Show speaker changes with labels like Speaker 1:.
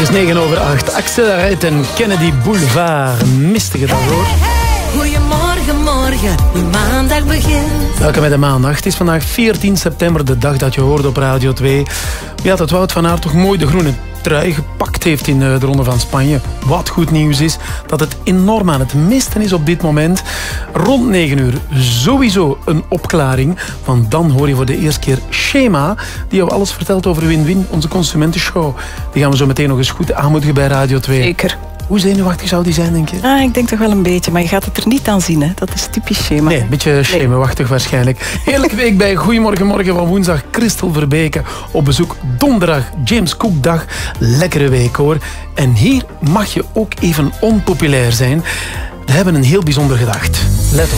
Speaker 1: is 9:08. Accelerate en Kennedy Boulevard. Mistige dag hoor.
Speaker 2: Goedemorgen, morgen, uw maandag begint.
Speaker 1: Welkom bij de maandag. Het is vandaag 14 september, de dag dat je hoorde op Radio 2. Ja, dat Wout van Aert toch mooi de groene trui gepakt heeft in de Ronde van Spanje. Wat goed nieuws is dat het enorm aan het misten is op dit moment. Rond 9 uur sowieso een opklaring. Want dan hoor je voor de eerste keer Shema, die jou alles vertelt over Win-Win, onze consumentenshow. Die gaan we zo meteen nog eens goed aanmoedigen bij Radio 2.
Speaker 3: Zeker.
Speaker 1: Hoe zenuwachtig zou die zijn, denk je?
Speaker 3: Ik denk toch wel een beetje, maar je gaat het er niet aan zien. Hè? Dat is typisch Shema.
Speaker 1: Nee, een beetje schemerwachtig waarschijnlijk. Heerlijke week bij Goedemorgen Morgen van woensdag. Christel Verbeke op bezoek. Donderdag James Cook dag. Lekkere week hoor. En hier mag je ook even onpopulair zijn. We hebben een heel bijzonder gedacht. Let op.